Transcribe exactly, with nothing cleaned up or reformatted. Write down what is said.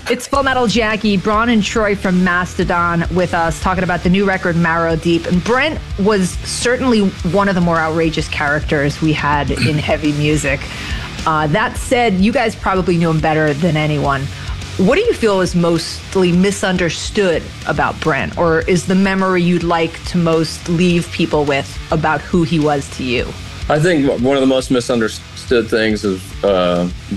It's Full Metal Jackie, Braun and Troy from Mastodon with us talking about the new record, Marrow Deep. And Brent was certainly one of the more outrageous characters we had in heavy music. Uh, that said, you guys probably knew him better than anyone. What do you feel is mostly misunderstood about Brent? Or is the memory you'd like to most leave people with about who he was to you? I think one of the most misunderstood things is uh,